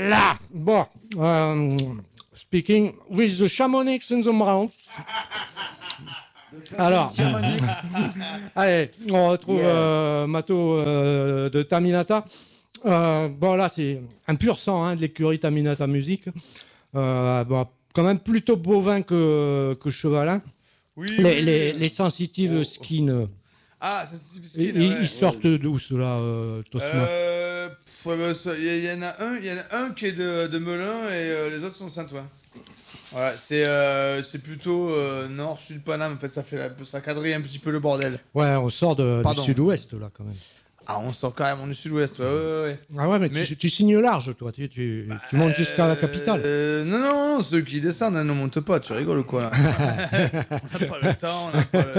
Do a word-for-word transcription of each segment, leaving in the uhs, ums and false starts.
Voilà. Bon. Euh, speaking with the Chamonix in the mouth. Alors, allez, on retrouve yeah. euh, Mato euh, de Taminata. Euh, bon, là, c'est un pur sang hein, de l'écurie Taminata Music. Euh, bon, quand même plutôt bovin que, que chevalin. Oui, les, oui, les, oui. les Sensitive oh. Skin. Ah, Sensitive Skin. Ils, ouais. ils sortent ouais. d'où, ceux-là, euh, Tosma euh, Il ouais, bah, y, y en a un, il y en a un qui est de, de Melun et euh, les autres sont de Saint-Ouen. Voilà, c'est, euh, c'est plutôt euh, nord-sud Paname, en fait, ça, fait, ça quadrille un petit peu le bordel. Ouais, on sort de, du sud-ouest, là, quand même. Ah, on sort carrément du sud-ouest, ouais, ouais, ouais. Ah ouais, mais, mais... Tu, tu signes large, toi, tu, tu, bah, tu montes jusqu'à euh, la capitale. Euh, non, non, non, ceux qui descendent hein, ne montent pas, tu rigoles ou quoi? On n'a pas le temps, on n'a pas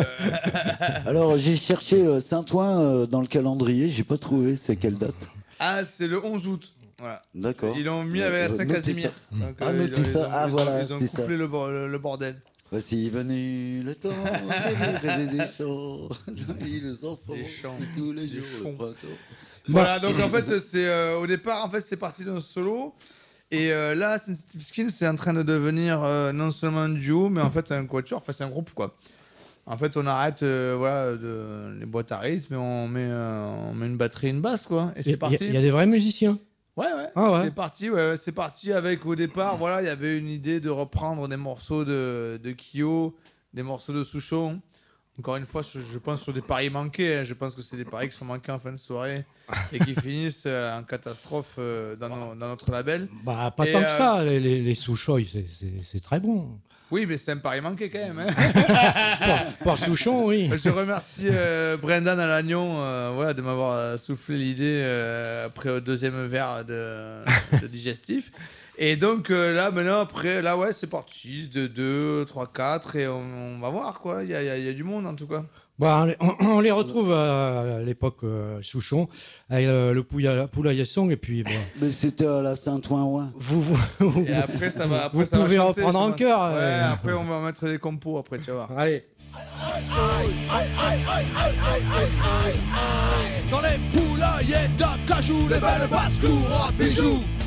le... Alors, j'ai cherché euh, Saint-Ouen euh, dans le calendrier, j'ai pas trouvé, c'est quelle date? Ah, c'est le onze août. Voilà. D'accord. Ils l'ont mis avec la Saint-Casimir. Donc, ah, euh, notez ça. Ont, ah, ils voilà. Ont, ils ont couplé le, le, le bordel. Voici venu le temps de des chants, les enfants, des chants, tous les jours, le printemps. Voilà, donc en fait, c'est, euh, au départ, en fait, c'est parti d'un solo. Et euh, là, Sensitive Skin, c'est en train de devenir euh, non seulement un duo, mais en fait un quatuor, enfin c'est un groupe, quoi. En fait, on arrête euh, voilà, de, les boîtes à rythme et on met, euh, on met une batterie et une basse, quoi. Et c'est parti. Il y, y a des vrais musiciens. Ouais, ouais. Ah ouais. C'est parti, ouais, c'est parti avec au départ, voilà, il y avait une idée de reprendre des morceaux de, de Kyo, des morceaux de Souchon. Encore une fois, je, je pense sur des paris manqués. Hein. Je pense que c'est des paris qui sont manqués en fin de soirée et qui finissent euh, en catastrophe euh, dans, nos, dans notre label. Bah, pas et, tant euh, que ça, les, les, les Souchon, c'est, c'est, c'est très bon. Oui, mais c'est un pari manqué quand même. Hein. pour, pour Souchon, oui. Je remercie euh, Brendan à Lannion euh, voilà, de m'avoir soufflé l'idée euh, après le deuxième verre de, de digestif. Et donc euh, là, maintenant, après, là, ouais, c'est parti. De deux, trois, quatre, et on, on va voir, quoi. Il y a, y a, y a du monde, en tout cas. Bah, on, on les retrouve à l'époque euh, Souchon, avec euh, le Poulaillasson, et puis... Bah, mais c'était à la Saint-Ouen. Vous, vous, vous, et après, ça va, après, vous ça pouvez va chanter, reprendre en cœur. Ouais, euh... après, on va mettre des compos, après, tu vas voir. Allez. Dans les poulaillers d'Acajou, les belles basses courent à bijoux.